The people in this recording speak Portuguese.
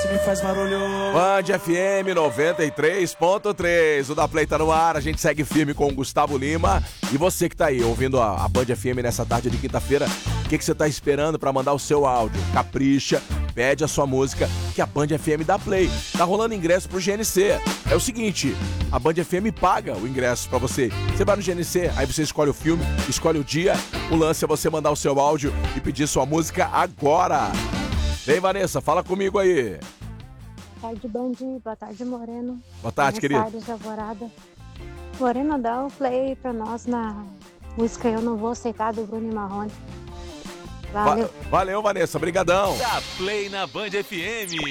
Isso me faz barulho. Band FM 93.3. O Da Play tá no ar. A gente segue firme com o Gustavo Lima. E você que tá aí ouvindo a Band FM nessa tarde de quinta-feira, o que você tá esperando pra mandar o seu áudio? Capricha, pede a sua música, que a Band FM dá play. Tá rolando ingresso pro GNC. É o seguinte, a Band FM paga o ingresso pra você. Você vai no GNC, aí você escolhe o filme, escolhe o dia. O lance é você mandar o seu áudio e pedir sua música agora. Vem, Vanessa, fala comigo aí. Boa tarde, Band. Boa tarde, Moreno. Boa tarde, querido. Boa tarde, Alvorada. Moreno, dá um play pra nós na música Eu Não Vou Aceitar, do Bruno e Marrone. Valeu. Valeu, Vanessa. Brigadão. Da Play na Band FM.